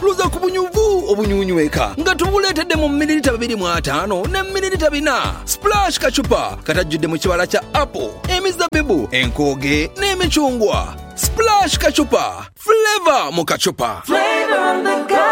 luza ku bunyuvu obunyunyweka nga tubuleetedde mu mililita 2.5 ne mililita 4. Splash kachupa katajjudde mu kibala kya apple, emizabibu, enkooge n'emicungwa. Splash kachupa, flavor mu kachupa. Flavor on the go.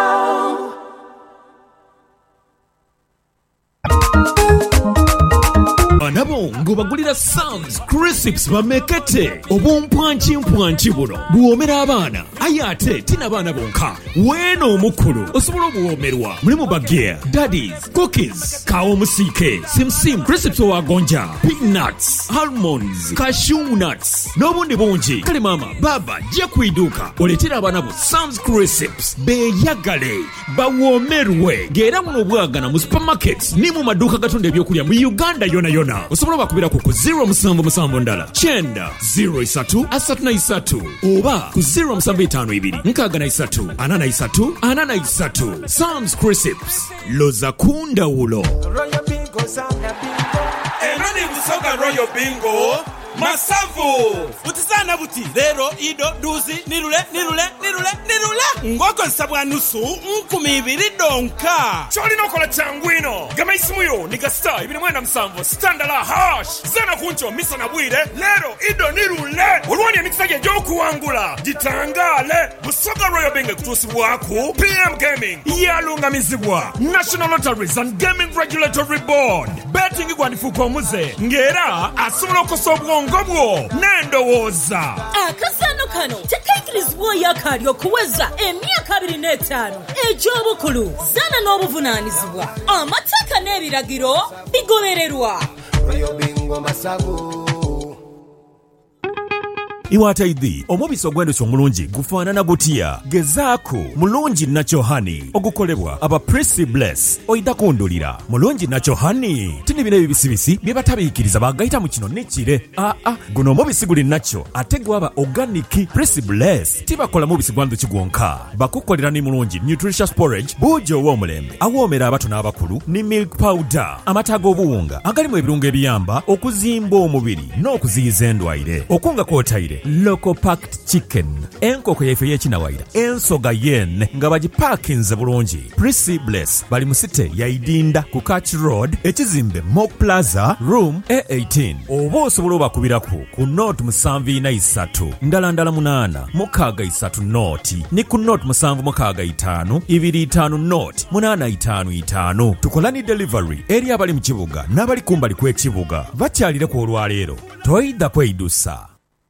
Nabo ngobagulira Sam's Crisps bamekete obumpwanchi buno buwomera abaana ayate tina baana bonka weno omukulu osobola obuwomerwa mulimu bagia daddies cookies kawo musike simsim crisps owagonja peanuts almonds cashew nuts n'obundi bungi kale mama baba jja kwiduuka oleetera abaana bo Sam's Crisps beeyagale bawomerwe ng'era muno obwagana mu supermarkets ni mu maduuka gatunda ebyokulya mu Uganda yona osobola bakubira ku 077 ndala chenda 03 oba ku 0752 Sam's Crisps loza kundawulo Emani busoga Royal Bingo Masavu Utizana buti Zero, Ido, Duzi, Nirule Ngoko nsabwa nusu Nkumibiri donka Choli nokola changwino Gama isimuyo Niga star Ibini mwenda msamvo Standala hash Zana kuncho Misa na bwire Lero, Ido, Nirule Uruwani ya mikisage Joku wangula Jitangale Busoga Royal Bingo Kutusi waku PM Gaming Yalunga mizibwa National Lotteries and Gaming Regulatory Board Betting igwanifuko muze Ngera Asumula kosobwa ngobwo nendowoza akasano kano tekaikirizibwa yakalyo kuweza emyaka 25 egy'obukulu zana n'obuvunaanyizibwa amateeka n'ebiragiro bigobererwa Bingo Masavu. Iwataidhi omubisi ogw'enduki omulungi gufaanana gutya gezaako mulungi Nacho Honey ogukolebwa aba Prissy Bless oyita kundulira mulungi Nacho Honey tini bino ebibisibisi bye batabiikiriza bagayita mu kino nekire guno omubisi guli Nacho ate gwaba organic Prissy Bless tibakola mubisi gwa nduki gwonka bakukolera ni mulungi nutritious porridge buugi ow'omulembe awoomera abato n'abakulu ni milk powder amata ag'obuwunga agalimu ebirungo ebiyamba okuzimba omubiri n'okuziyiza endwaire okunga kwotaire local packed chicken enkoko yaife y'ekinawaira ensoga yen nga bagipakinze bulungi Prissy Bless bali mu site yaidinda ku Catch Road ekizimbe Mock Plaza room A18 oba osobola obakubiraku ku note 743 ndala 8 mukaaga 3 note ni ku note 765 25 note 855 tukola ni delivery eri abali mu kibuga n'abali kumbali kw'ekibuga bakyalire ku olwaleero toyida kweyidusa.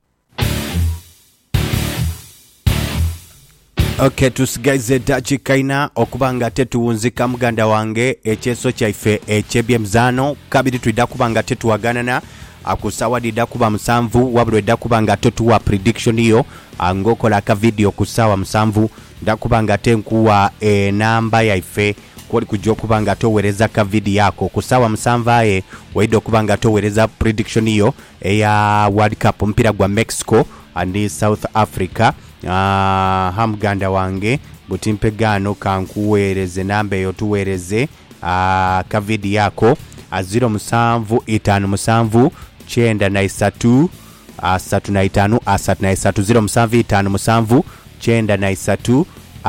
Okay, tusigaze dakika ina okubanga tetuwunzika muganda wange ekyeso kyaife ekyebyemizano kabiri twida kubanga tetuwaganana akusawadida kuba musanvu wabulwe dakubanga tetuwa prediction iyo angokola ka video kusawa musanvu dakubanga tenkuwa namba yaife kwoli kujja okubanga towereza ka video yako kusawa musanvaye waido kubanga towereza prediction iyo eya World Cup mpira gwa Mexico and South Africa. Hamuganda wange butimpegano kankuwereze namba eyo tuwereze ka video yako 0757 93 35 0757 93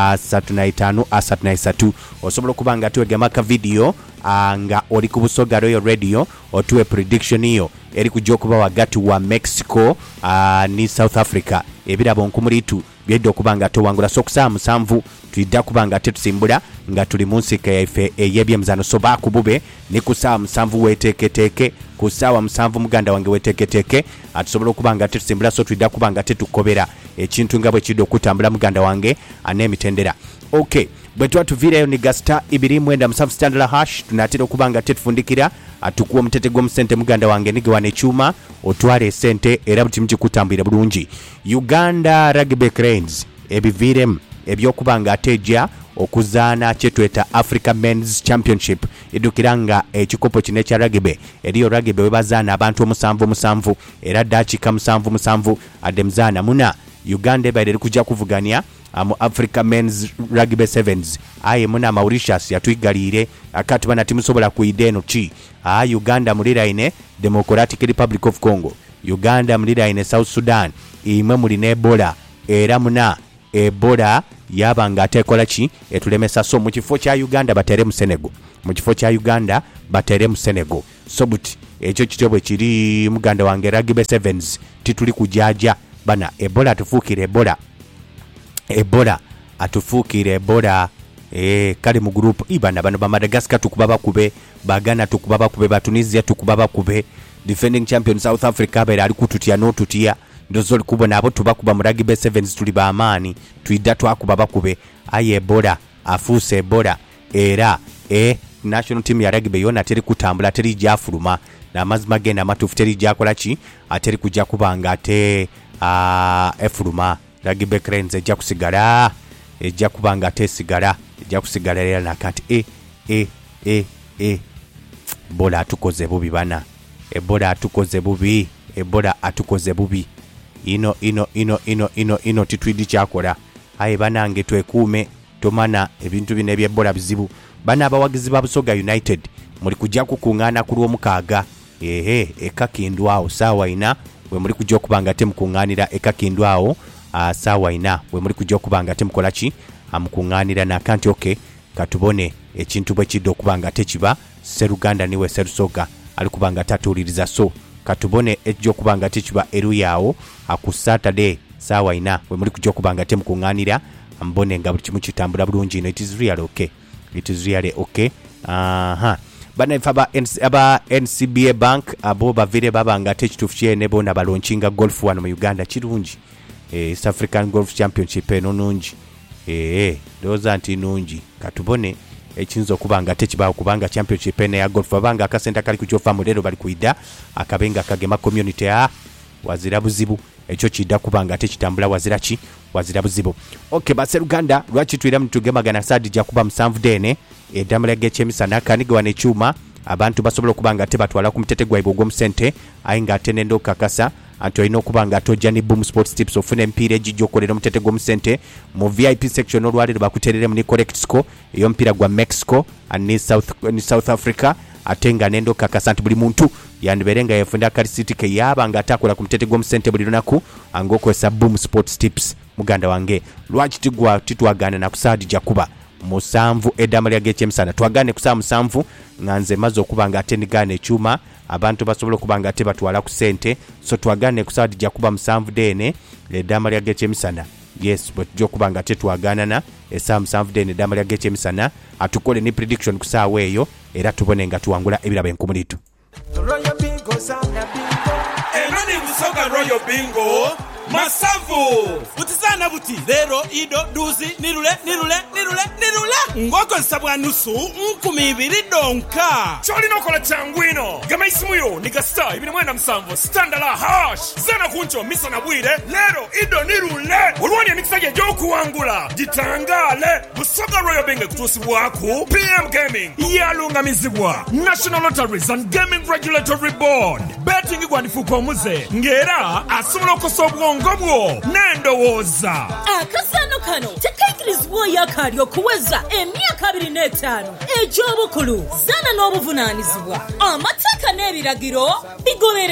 35 osobola kubanga tuwegama ka video nga oli ku Busoga Royal Radio otuwe prediction iyo eri kujja okuba wagati wa Mexico ni South Africa ebirabo nkumulitu byedde okubanga towangula sokusa musanvu tuyidda kubanga tetusimbula nga tuli mu nsika yaife eyebyemizano soba kubube ne kusaa musanvu weteketeke kusawa musanvu muganda wange weteketeke atusobola okubanga tetusimbula so tuyidda kubanga tetukobera ekintu nga bwe kidde okutambula muganda wange anemitendera. Okay, bwetwa tuvireyo ni gasta ibiri mwenda musanvu standala hash tunatera okubanga tetufundikira atukuwa mutete gwo musente muganda wange nigewa ne chuma otwale sente era buti mukikutambira bulungi. Uganda Rugby Cranes ebivirem ebyokubanga ateja okuzaana kyetweta Africa Men's Championship edukiranga ekikopo kine kya rugby eriyo rugby webazaana abantu omusanvu era dakika musanvu ademzaana muna Uganda baire kujja kuvugania mu Africa Men's Rugby Sevens aye muna Mauritius yatwigalire akati bana timu sobola kuideno chi Uganda muliraine Democratic Republic of Congo, Uganda muliraine South Sudan imwe muline Ebola era muna Ebola yaba nga atekola ki etulemesa so mu kifo kya Uganda batere mu Senegal so but ekyo kitobwe kiri muganda wange Rugby Sevens tituli kujaja bana Ebola atufuukire Ebola kale mu group ibana bano ba Madagascar tukuba bakube bagana tukuba bakube batunisia tukuba bakube defending champion South Africa bera ali kututya n'otutya ndozoli kubona abo tubakuba mu Rugby Sevens tuli ba amaani tuidda twakuba bakube aye Ebola afuuse Ebola era national team ya rugby yona teri kutambula teri jafuluma na mazima genda matufu teri jakola ki ateri kujja kubanga ate efuluma Rugby Cranes ejja kusigala ejja kubanga ate sigala ejja kusigala era nakati Ebola atukoze bubi bana Ebola atukoze bubi ino titwidi kyakola aye banange twekuume tomana ebintu bine bya Ebola bizibu bana abawagizi ba Busoga United muri kujja kukungana ku lw'omukaaga ekakindwawo saawa ina we muri kujja okubanga temukunganira ekakindwawo saawa ina we muri kujja okubanga temukola ki amukunganira nakanti okay katubone ekintu bwe kidde okubanga tekiba Seruganda niwe Serusoga ali kubanga tatuuliriza so katubone ejjo okubanga tekiba eruyawo ku Saturday saawa ina we muri kujja okubanga temukunganira ambone nga buli kimu kitambula bulungi ino it is really okay bana ifaba aba NCBA Bank abo bavire babanga tekitufu kyene bona balonchinga golf wano mu Uganda kirungi East African Golf Championship eno nungi doza anti nungi katubone ekinzo kubanga tekibawo kubanga championship ene ya golf babanga akasenta kali kuchofa modelo bali kuida akabenga kagema community wazira buzibu ekyo kidda kubanga tekitambula wazira buzibu okay base Uganda lwachi twira mtugemagana sadi ja kuba musanvu dene edamula gechemisana kanigwane chuma abantu basobola kubanga tebatwala ku mutete gwa ibogo musente ayinga atenendo kakasa anto ino kubanga tojja ni Boom Sports Tips ofune mpira ejjo kolera mutete gwa musente mu VIP section olwalero bakuterere mu correct score eyo mpira gwa Mexico ani South Africa atenga nendo kakasa buli muntu yandiberenga yafunda kali city ke yabanga atakola ku mutete gwa musente buli lunaku angokwesa Boom Sports Tips muganda wange lwachi tigwa titwagana na kusadi jakuba musanvu edamali gechemisana twagane kusa musanvu nganze mazo kubanga atenigane chuma abantu basobola kubanga ate batwala ku sente so twagane kusadi jakuba musanvu dene edamali gechemisana yes but jo kubanga ate twagana na esa musanvu dene edamali gechemisana atukole ni prediction kusawe eyo era tubone nga tuwangula ebiraba enkumulito Royal Bingo sana bingo Emani Busoga Royal Bingo Masavu Utizana buti Lero ido duzi nirule Ngoko nsabwa nusu 12 donka Choli nokola changuino Gama isimuyo Nika star Ibini mwenda msambo Standala hash Zana kuncho Misa na bwire Lero ido nirule Uruwani ya mikisage joku wangula Jitangale Busoga Royal Bingo kutusi waku PM Gaming Yalunga mizibwa National Lotteries and Gaming Regulatory Board Betting igwandifuko muze Ngera Asumula kosobwongo bwo Nendo woza akasano kano tekaikirizibwa yakalyo kuweza emyaka 25 ekyobukulu zana n'obuvunaanyizibwa amateeka n'ebiragiro bigobere